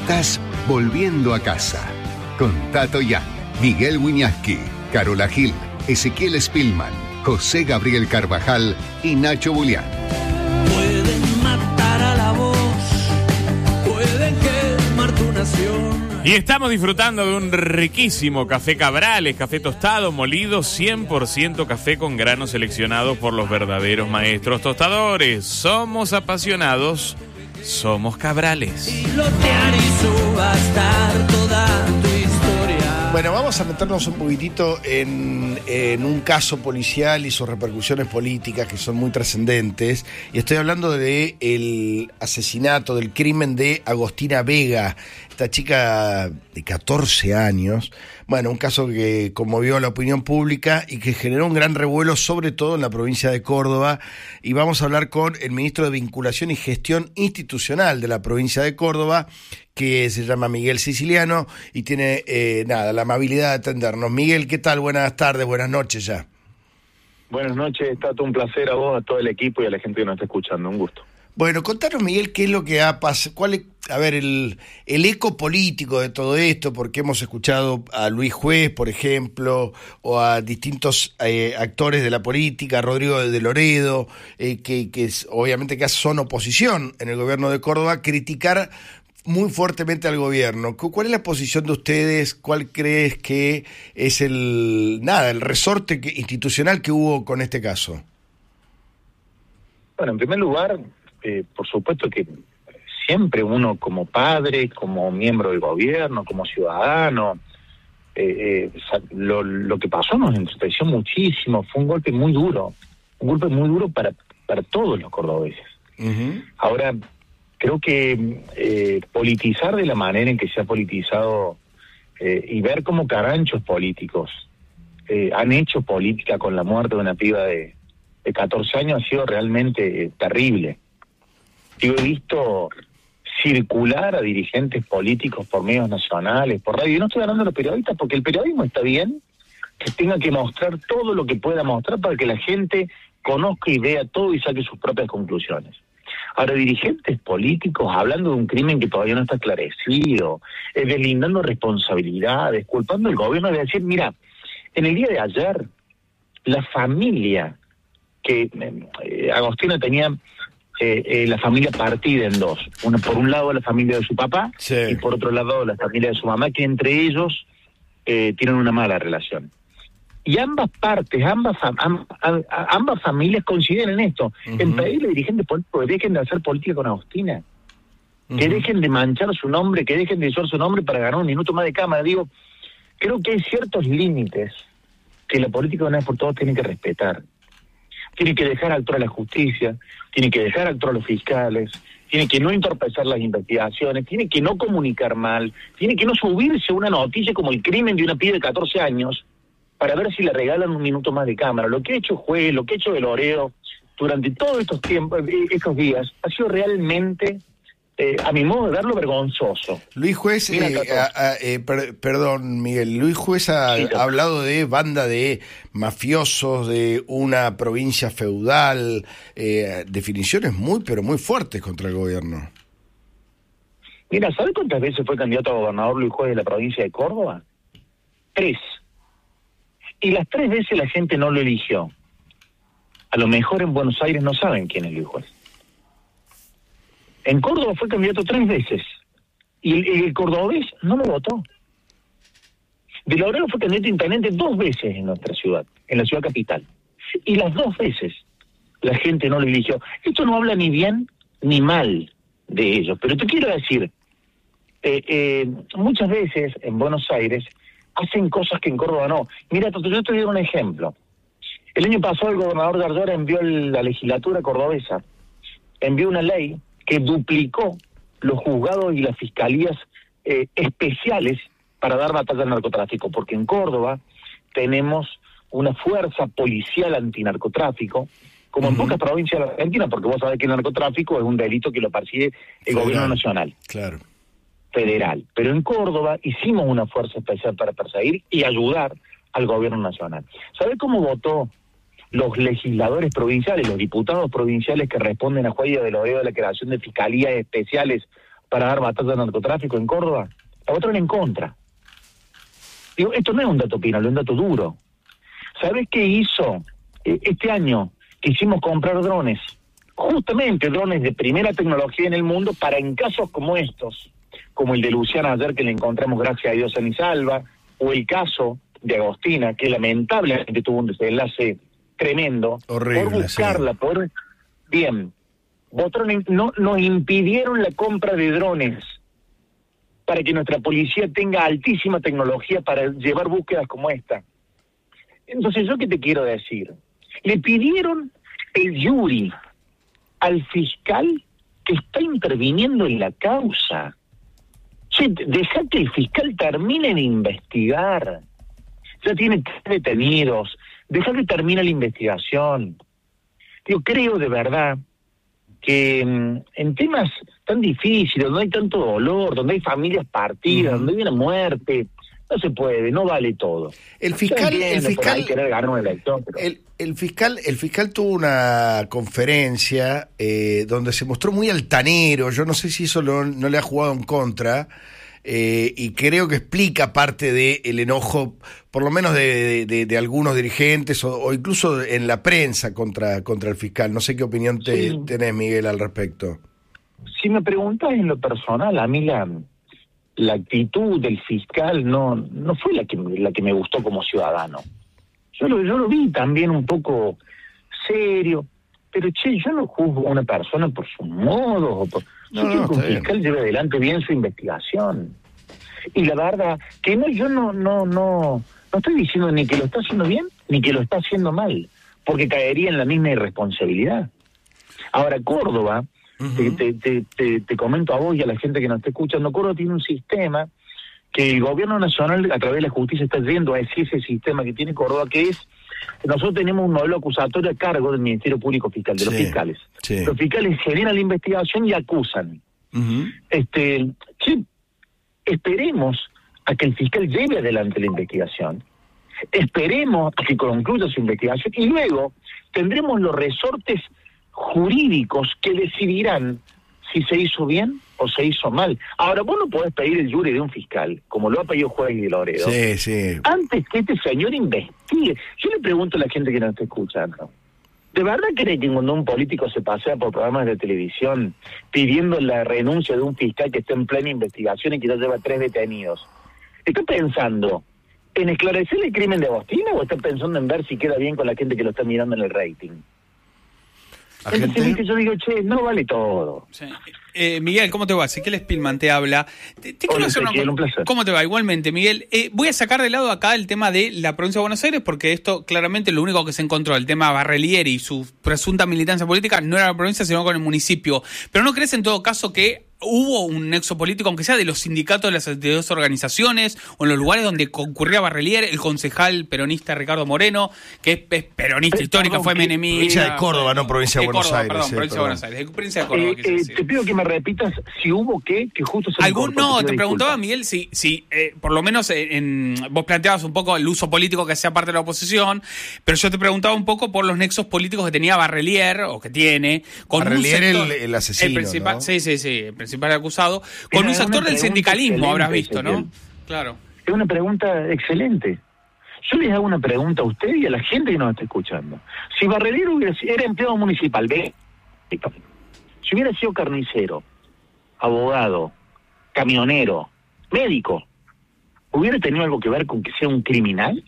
Estás volviendo a casa con Tato Yang, Miguel Wiñaski, Carola Gil, Ezequiel Spillman, José Gabriel Carvajal y Nacho Bulián. Pueden matar a la voz, pueden quemar tu nación. Y estamos disfrutando de un riquísimo café Cabrales, café tostado, molido, 100% café con granos seleccionados por los verdaderos maestros tostadores. Somos apasionados, somos Cabrales. Pilotear y subastar toda tu historia. Bueno, vamos a meternos un poquitito en un caso policial y sus repercusiones políticas que son muy trascendentes. Y estoy hablando del asesinato, del crimen de Agostina Vega, esta chica de 14 años. Bueno, un caso que conmovió a la opinión pública y que generó un gran revuelo, sobre todo en la provincia de Córdoba. Y vamos a hablar con el ministro de Vinculación y Gestión Institucional de la provincia de Córdoba, que se llama Miguel Siciliano y tiene, la amabilidad de atendernos. Miguel, ¿qué tal? Buenas tardes, buenas noches ya. Buenas noches, Tato, un placer a vos, a todo el equipo y a la gente que nos está escuchando, un gusto. Bueno, contanos, Miguel, qué es lo que ha pasado, el eco político de todo esto, porque hemos escuchado a Luis Juez, por ejemplo, o a distintos actores de la política, Rodrigo de Loredo, que obviamente que son oposición en el gobierno de Córdoba, criticar muy fuertemente al gobierno. ¿Cuál es la posición de ustedes? ¿Cuál crees que es el resorte institucional que hubo con este caso? Bueno, en primer lugar, por supuesto que siempre uno como padre, como miembro del gobierno, como ciudadano, lo que pasó nos entristeció muchísimo, fue un golpe muy duro para todos los cordobeses. Uh-huh. Ahora, creo que politizar de la manera en que se ha politizado y ver cómo caranchos políticos han hecho política con la muerte de una piba de 14 años ha sido realmente terrible. Yo he visto circular a dirigentes políticos por medios nacionales, por radio, y no estoy hablando de los periodistas, porque el periodismo está bien que tenga que mostrar todo lo que pueda mostrar para que la gente conozca y vea todo y saque sus propias conclusiones. Ahora, dirigentes políticos hablando de un crimen que todavía no está esclarecido, deslindando responsabilidades, culpando al gobierno de decir, mira, en el día de ayer, la familia que Agostina tenía, la familia partida en dos. Por un lado la familia de su papá, sí, y por otro lado la familia de su mamá, que entre ellos tienen una mala relación. Y ambas partes, ambas familias coinciden en esto, uh-huh, en pedirle a dirigentes políticos que dejen de hacer política con Agostina, uh-huh, que dejen de manchar su nombre, que dejen de usar su nombre para ganar un minuto más de cámara. Digo, creo que hay ciertos límites que la política de una vez por todas tiene que respetar. Tiene que dejar actuar a la justicia, tiene que dejar actuar a los fiscales, tiene que no entorpecer las investigaciones, tiene que no comunicar mal, tiene que no subirse a una noticia como el crimen de una piba de 14 años para ver si le regalan un minuto más de cámara. Lo que ha hecho Juez, lo que ha hecho de Loredo durante todos estos días, ha sido realmente, a mi modo de verlo, vergonzoso. Luis Juez, perdón, Miguel, Luis Juez ha hablado de banda de mafiosos, de una provincia feudal, definiciones muy, pero muy fuertes contra el gobierno. Mira, ¿sabe cuántas veces fue candidato a gobernador Luis Juez de la provincia de Córdoba? 3. Y las 3 veces la gente no lo eligió. A lo mejor en Buenos Aires no saben quién es Luis Juez. En Córdoba fue candidato 3 veces. Y el cordobés no lo votó. De Loredo fue candidato a intendente 2 veces en nuestra ciudad, en la ciudad capital. Y las 2 veces la gente no lo eligió. Esto no habla ni bien ni mal de ellos. Pero te quiero decir, muchas veces en Buenos Aires hacen cosas que en Córdoba no. Mira, yo te voy a dar un ejemplo. El año pasado el gobernador Gardora envió la legislatura cordobesa, envió una ley que duplicó los juzgados y las fiscalías especiales para dar batalla al narcotráfico, porque en Córdoba tenemos una fuerza policial antinarcotráfico, como en pocas provincias de la Argentina, porque vos sabés que el narcotráfico es un delito que lo persigue el gobierno nacional. Claro. Federal. Pero en Córdoba hicimos una fuerza especial para perseguir y ayudar al gobierno nacional. ¿Sabés cómo votó los legisladores provinciales, los diputados provinciales que responden a Juez de Loredo de la creación de fiscalías especiales para dar batalla al narcotráfico en Córdoba? La votaron en contra. Digo, esto no es un dato opinable, es un dato duro. ¿Sabés qué hizo este año? Quisimos comprar drones, justamente drones de primera tecnología en el mundo para en casos como estos, como el de Luciana ayer que le encontramos gracias a Dios en Salva, o el caso de Agostina, que lamentablemente tuvo un desenlace tremendo. Horrible, por buscarla, sí. Bien, nos impidieron la compra de drones para que nuestra policía tenga altísima tecnología para llevar búsquedas como esta. Entonces, ¿yo qué te quiero decir? Le pidieron el jury al fiscal que está interviniendo en la causa. Che, deja que el fiscal termine de investigar. Ya tiene 3 detenidos. Deja que termine la investigación. Yo creo de verdad que en temas tan difíciles, donde hay tanto dolor, donde hay familias partidas, donde hay una muerte, no se puede, no vale todo. El fiscal querer ganar una elección, pero... el fiscal tuvo una conferencia donde se mostró muy altanero. Yo no sé si eso no le ha jugado en contra, y creo que explica parte del enojo, por lo menos de algunos dirigentes o incluso en la prensa contra el fiscal. No sé qué opinión tenés, Miguel, al respecto. Si me preguntas en lo personal, a mí la actitud del fiscal no fue la que me gustó como ciudadano. Yo lo vi también un poco serio, pero yo no juzgo a una persona por sus modos. Yo quiero que un fiscal lleve adelante bien su investigación. Y la verdad que yo no estoy diciendo ni que lo está haciendo bien ni que lo está haciendo mal, porque caería en la misma irresponsabilidad. Ahora, Córdoba, te comento a vos y a la gente que nos está escuchando, Córdoba tiene un sistema que el gobierno nacional a través de la justicia está yendo a ese sistema que tiene Córdoba, que es, nosotros tenemos un modelo acusatorio a cargo del Ministerio Público Fiscal, de los fiscales. Sí. Los fiscales generan la investigación y acusan. Esperemos a que el fiscal lleve adelante la investigación, esperemos a que concluya su investigación y luego tendremos los resortes jurídicos que decidirán si se hizo bien o se hizo mal. Ahora, vos no podés pedir el jury de un fiscal, como lo ha pedido Juez de Loredo, antes que este señor investigue. Yo le pregunto a la gente que nos está escuchando, ¿de verdad cree que cuando un político se pasea por programas de televisión pidiendo la renuncia de un fiscal que está en plena investigación y que ya lleva 3 detenidos, está pensando en esclarecer el crimen de Agostina o está pensando en ver si queda bien con la gente que lo está mirando en el rating? Entonces yo digo, no vale todo. Sí. Miguel, ¿cómo te va? Ezequiel Spillman te habla. Hola, Ezequiel, un placer. ¿Cómo te va? Igualmente, Miguel. Voy a sacar de lado acá el tema de la provincia de Buenos Aires, porque esto claramente lo único que se encontró, el tema Barrelieri y su presunta militancia política, no era la provincia, sino con el municipio. Pero ¿no crees en todo caso que hubo un nexo político, aunque sea de los sindicatos de las dos organizaciones, o en los lugares donde concurría Barrelier, el concejal peronista Ricardo Moreno, que es peronista histórica, fue menemista? Provincia de Córdoba, no provincia de Buenos Aires. Perdón, provincia de Buenos Aires. Provincia de Córdoba, te pido que me repitas si hubo que justo se te preguntaba, Miguel, si por lo menos vos planteabas un poco el uso político que hacía parte de la oposición, pero yo te preguntaba un poco por los nexos políticos que tenía Barrelier, o que tiene, con Barrelier, un sector, el asesino, el principal, ¿no? Sí, el principal acusado, con un sector del sindicalismo, habrás visto, ¿no? Claro. Es una pregunta excelente. Yo les hago una pregunta a usted y a la gente que nos está escuchando. Si Barrelier era empleado municipal, si hubiera sido carnicero, abogado, camionero, médico, ¿hubiera tenido algo que ver con que sea un criminal?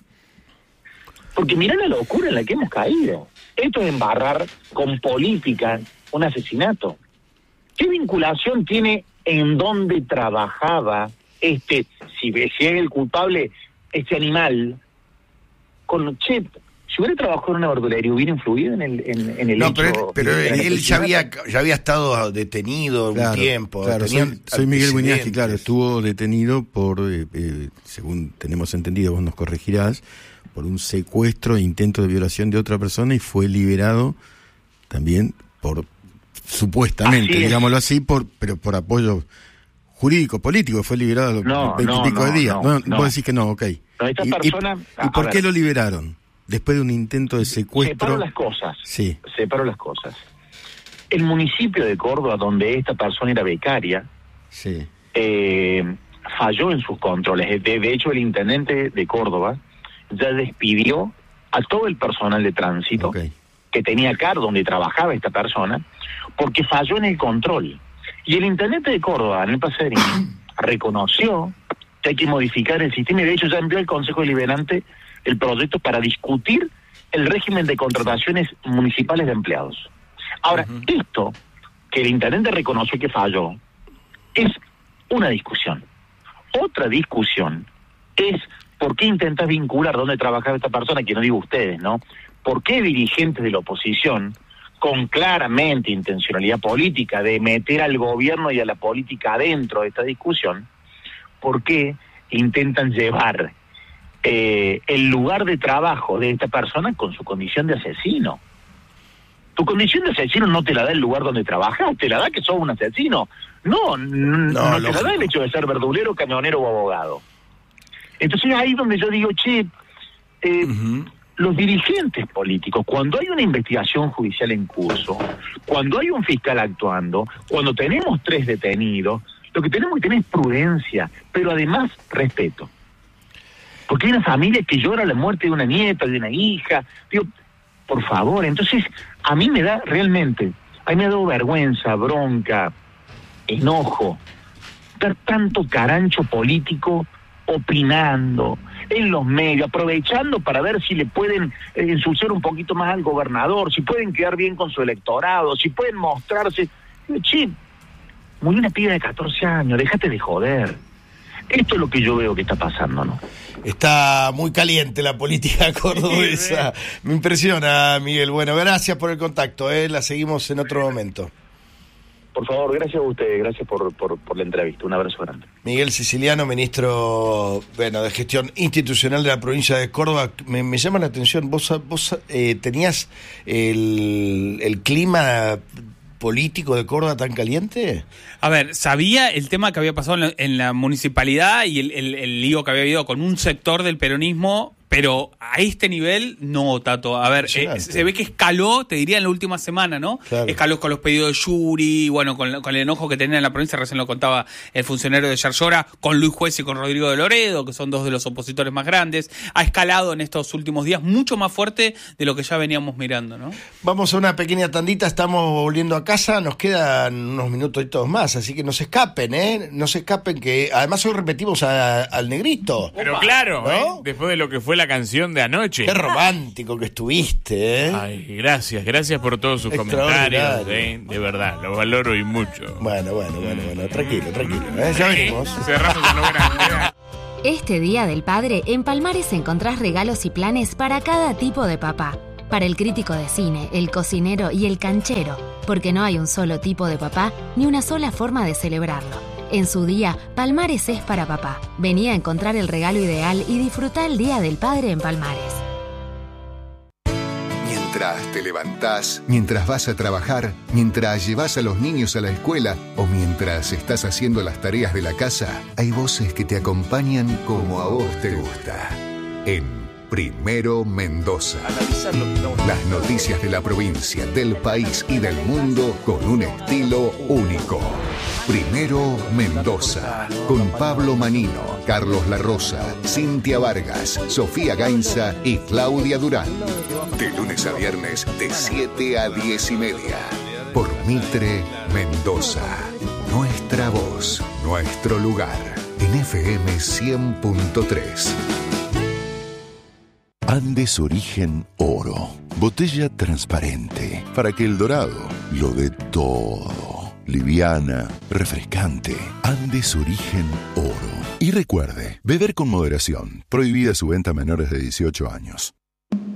Porque mirá la locura en la que hemos caído. Esto es embarrar con política un asesinato. ¿Qué vinculación tiene en dónde trabajaba si es el culpable, este animal, con si hubiera trabajado en una verdulería, hubiera influido en el no, hecho? pero él ya había estado detenido un tiempo. Claro, soy Miguel Wiñaski, claro, estuvo detenido por, según tenemos entendido, vos nos corregirás, por un secuestro e intento de violación de otra persona y fue liberado también supuestamente, digámoslo así, pero por apoyo jurídico, político, fue liberado a los 20 y pico de días. Vos decís que no, ok. No, esta persona, ¿Y por qué lo liberaron? Después de un intento de secuestro. Separo las cosas. Sí. Separo las cosas. El municipio de Córdoba, donde esta persona era becaria, Sí. Falló en sus controles. De hecho, el intendente de Córdoba ya despidió a todo el personal de tránsito que tenía a cargo donde trabajaba esta persona, porque falló en el control. Y el intendente de Córdoba, Daniel Pacerini, reconoció que hay que modificar el sistema, y de hecho ya envió al Consejo Deliberante el proyecto para discutir el régimen de contrataciones municipales de empleados. Ahora, esto que el intendente reconoció que falló es una discusión. Otra discusión es por qué intentas vincular dónde trabajaba esta persona, que no digo ustedes, ¿no? ¿Por qué dirigentes de la oposición, con claramente intencionalidad política de meter al gobierno y a la política adentro de esta discusión, por qué intentan llevar el lugar de trabajo de esta persona con su condición de asesino? Tu condición de asesino no te la da el lugar donde trabajas, te la da que sos un asesino. No te la da el hecho de ser verdulero, camionero o abogado. Entonces ahí es donde yo digo, los dirigentes políticos, cuando hay una investigación judicial en curso, cuando hay un fiscal actuando, cuando tenemos 3 detenidos, lo que tenemos que tener es prudencia, pero además respeto. Porque hay una familia que llora la muerte de una nieta, de una hija. Digo, por favor, entonces a mí me da realmente, a mí me ha dado vergüenza, bronca, enojo, ver tanto carancho político opinando en los medios, aprovechando para ver si le pueden ensuciar un poquito más al gobernador, si pueden quedar bien con su electorado, si pueden mostrarse. Che, murió una piba de 14 años, déjate de joder. Esto es lo que yo veo que está pasando, ¿no? Está muy caliente la política cordobesa. Me impresiona, Miguel. Bueno, gracias por el contacto, la seguimos en otro momento. Por favor, gracias a ustedes, gracias por la entrevista. Un abrazo grande. Miguel Siciliano, ministro de Gestión Institucional de la provincia de Córdoba. Me llama la atención, vos tenías el clima político de Córdoba tan caliente. A ver, sabía el tema que había pasado en la municipalidad y el lío que había habido con un sector del peronismo, pero a este nivel no, Tato. A ver, se ve que escaló, te diría, en la última semana, ¿no? Claro. Escaló con los pedidos de Yuri, bueno, con el enojo que tenía en la provincia, recién lo contaba el funcionario de Yarlora, con Luis Juez y con Rodrigo de Loredo, que son 2 de los opositores más grandes. Ha escalado en estos últimos días mucho más fuerte de lo que ya veníamos mirando, ¿no? Vamos a una pequeña tandita, estamos volviendo a casa, nos quedan unos minutitos más, así que no se escapen, no se escapen, que además hoy repetimos al Negrito. Pero claro, ¿no? Después de lo que fue la canción de anoche. Qué romántico que estuviste, Ay, gracias por todos sus comentarios, de verdad, lo valoro y mucho. Bueno, tranquilo, ya venimos. Cerramos la novena. Este Día del Padre, en Palmares encontrás regalos y planes para cada tipo de papá. Para el crítico de cine, el cocinero y el canchero, porque no hay un solo tipo de papá ni una sola forma de celebrarlo. En su día, Palmares es para papá. Vení a encontrar el regalo ideal y disfrutá el Día del Padre en Palmares. Mientras te levantás, mientras vas a trabajar, mientras llevas a los niños a la escuela o mientras estás haciendo las tareas de la casa, hay voces que te acompañan como a vos te gusta. En Primero Mendoza. Las noticias de la provincia, del país y del mundo con un estilo único. Primero Mendoza, con Pablo Manino, Carlos La Rosa, Cintia Vargas, Sofía Gainza y Claudia Durán. De lunes a viernes, de 7 a 10:30. Por Mitre Mendoza. Nuestra voz, nuestro lugar. En FM 100.3. Andes Origen Oro. Botella transparente para que el dorado lo dé todo. Liviana, refrescante. Andes Origen Oro. Y recuerde, beber con moderación. Prohibida su venta a menores de 18 años.